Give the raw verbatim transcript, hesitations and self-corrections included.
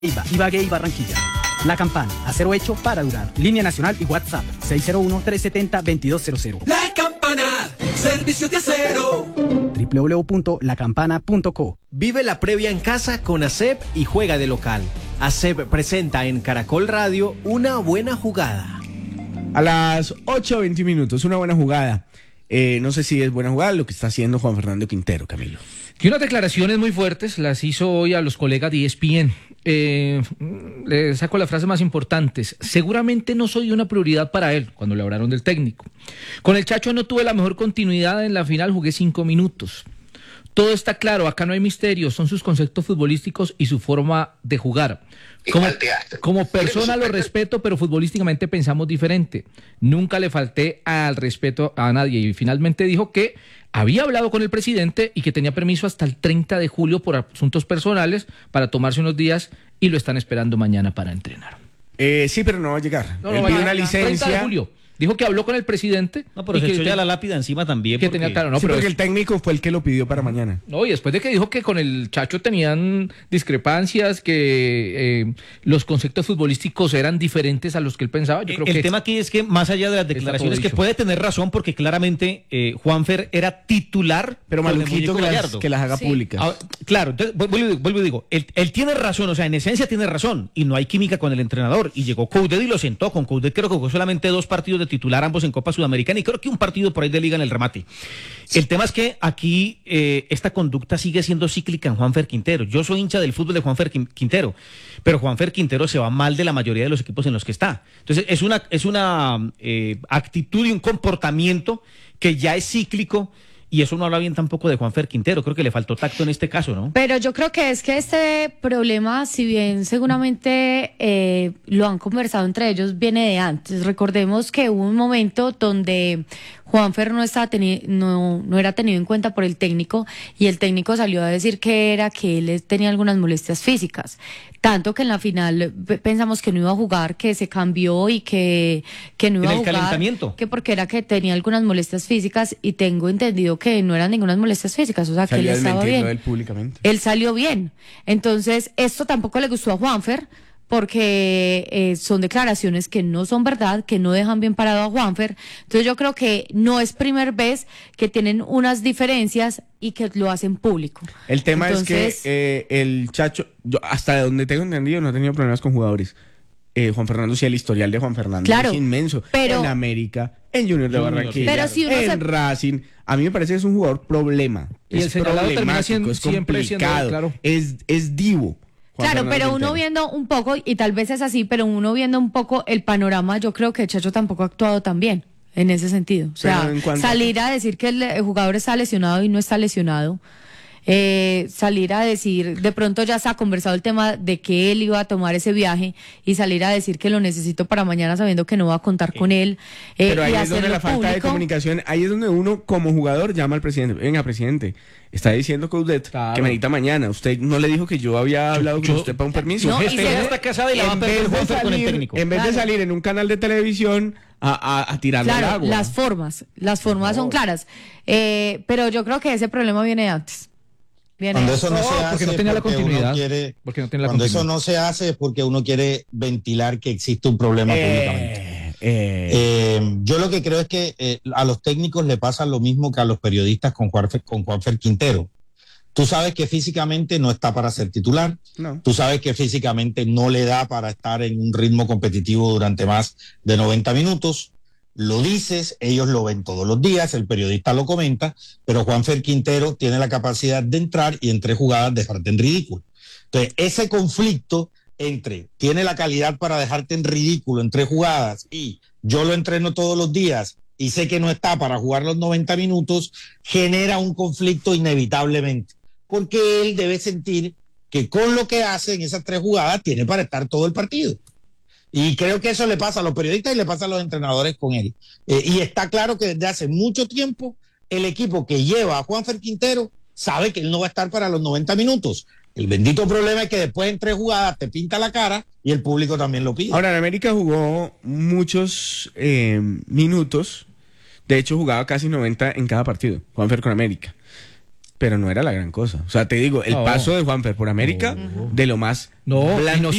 Iba, Ibagué y Barranquilla. La Campana, acero hecho para durar. Línea nacional y WhatsApp seis cero uno, tres siete cero, veintidós cero cero. La Campana, servicio de acero. doble u doble u doble u punto la campana punto co. Vive la previa en casa con A C E P y juega de local. A C E P presenta en Caracol Radio Una Buena Jugada. A las ocho veinte minutos, una buena jugada. Eh, no sé si es buena jugada lo que está haciendo Juan Fernando Quintero, Camilo. Y unas declaraciones muy fuertes las hizo hoy a los colegas de E S P N. Eh, le saco las frases más importantes. Seguramente no soy una prioridad para él, cuando le hablaron del técnico. Con el Chacho no tuve la mejor continuidad en la final, jugué cinco minutos. Todo está claro, acá no hay misterio, son sus conceptos futbolísticos y su forma de jugar. Como, como persona lo respeto, pero futbolísticamente pensamos diferente. Nunca le falté al respeto a nadie. Y finalmente dijo que había hablado con el presidente y que tenía permiso hasta el treinta de julio por asuntos personales para tomarse unos días y lo están esperando mañana para entrenar. Eh, sí, pero no va a llegar. No, Él no, pide va, una licencia. treinta de julio. Dijo que habló con el presidente. No, pero y se que echó te, ya la lápida encima también. Que porque... tenía claro, no, Sí, pero porque es, el técnico fue el que lo pidió para mañana. no, y después de que dijo que con el Chacho tenían discrepancias, que eh, los conceptos futbolísticos eran diferentes a los que él pensaba, yo creo el que... El tema aquí es que, más allá de las declaraciones, que puede tener razón, porque claramente eh, Juanfer era titular, pero maluquito que las, que las haga sí. públicas. Ah, claro, entonces vuelvo, vuelvo y digo, él, él tiene razón, o sea, en esencia tiene razón, y no hay química con el entrenador, y llegó Coudet y lo sentó. Con Coudet creo que jugó solamente dos partidos de titular, ambos en Copa Sudamericana, y creo que un partido por ahí de liga en el remate. Sí. El tema es que aquí eh, esta conducta sigue siendo cíclica en Juanfer Quintero. Yo soy hincha del fútbol de Juanfer Quintero, pero Juanfer Quintero se va mal de la mayoría de los equipos en los que está. Entonces es una, es una eh, actitud y un comportamiento que ya es cíclico. Y eso no habla bien tampoco de Juanfer Quintero. Creo que le faltó tacto en este caso, ¿no? Pero yo creo que es que este problema, si bien seguramente eh, lo han conversado entre ellos, viene de antes. Recordemos que hubo un momento donde Juanfer no, estaba teni- no, no era tenido en cuenta por el técnico y el técnico salió a decir que era que él tenía algunas molestias físicas. Tanto que en la final pensamos que no iba a jugar, que se cambió y que, que no iba a jugar. ¿En el calentamiento? Que porque era que tenía algunas molestias físicas y tengo entendido que no eran ninguna molestias físicas, o sea, que él estaba bien. Él, públicamente. Él salió bien. Entonces, esto tampoco le gustó a Juanfer, porque eh, son declaraciones que no son verdad, que no dejan bien parado a Juanfer. Entonces yo creo que no es primera vez que tienen unas diferencias y que lo hacen público. El tema Entonces, es que eh, el Chacho, yo, hasta donde tengo entendido, no ha tenido problemas con jugadores. Eh, Juan Fernando, sí, el historial de Juan Fernando claro, es inmenso. Pero, en América, en Junior de Barranquilla, pero si uno en se... Racing. A mí me parece que es un jugador problema. Y es el señalado termina siendo, es siempre complicado, siendo, claro. es, es divo. Juan Claro, Fernando pero Quintero. uno viendo un poco, y tal vez es así, pero uno viendo un poco el panorama, yo creo que Chacho tampoco ha actuado tan bien en ese sentido. O sea, salir a decir que el, el jugador está lesionado y no está lesionado. Eh, salir a decir, de pronto ya se ha conversado el tema de que él iba a tomar ese viaje y salir a decir que lo necesito para mañana sabiendo que no va a contar con él. Eh, Pero ahí y es donde la falta público. de comunicación, ahí es donde uno como jugador llama al presidente. Venga, presidente, está diciendo Coudet claro. que me necesita mañana. Usted no le dijo que yo había hablado yo, con yo, usted para un permiso. No, jefe, ella está casada y la va a perder Juanfer con el técnico. En vez claro. de salir en un canal de televisión a, a, a tirarle Claro, al agua. las formas, las formas son claras. Eh, pero yo creo que ese problema viene de antes. Viene Cuando de eso no, No, se hace, porque no tenía la porque continuidad. uno quiere, Porque no tiene la cuando continuidad. eso no se hace es porque uno quiere ventilar que existe un problema públicamente. Eh, eh. Eh, yo lo que creo es que eh, a los técnicos le pasa lo mismo que a los periodistas con Juanfer, con Juanfer Quintero. Tú sabes que físicamente no está para ser titular. No. Tú sabes que físicamente no le da para estar en un ritmo competitivo durante más de noventa minutos. Lo dices, ellos lo ven todos los días, el periodista lo comenta, pero Juanfer Quintero tiene la capacidad de entrar y en tres jugadas dejarte en ridículo. Entonces, ese conflicto entre tiene la calidad para dejarte en ridículo en tres jugadas y yo lo entreno todos los días y sé que no está para jugar los noventa minutos, genera un conflicto inevitablemente, porque él debe sentir que con lo que hace en esas tres jugadas tiene para estar todo el partido. Y creo que eso le pasa a los periodistas y le pasa a los entrenadores con él. Eh, y está claro que desde hace mucho tiempo el equipo que lleva a Juanfer Quintero sabe que él no va a estar para los noventa minutos. El bendito problema es que después en tres jugadas te pinta la cara y el público también lo pide. Ahora, en América jugó muchos eh, minutos. De hecho, jugaba casi noventa en cada partido. Juanfer con América. pero no era la gran cosa. O sea, te digo, el No. paso de Juanfer por América, de lo más No, y no blandito